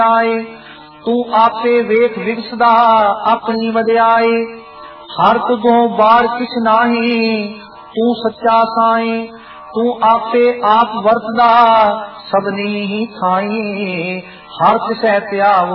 ਆਏ। ਤੂੰ ਆਪੇ ਵੇਖ ਵਿਗਸਦਾ ਆਪਣੀ ਵਡਿਆਈ। ਹਰ ਤੁਧੋਂ ਬਾਹਰ ਕਿਛ ਨਾਹੀ ਤੂੰ ਸੱਚਾ ਸਾਈ। ਤੂੰ ਆਪੇ ਆਪ ਵਰਤਦਾ ਸਭਨੀ ਹੀ ਥਾਈ। ਹਰ ਤਿਸੈ ਧਿਆਵੋ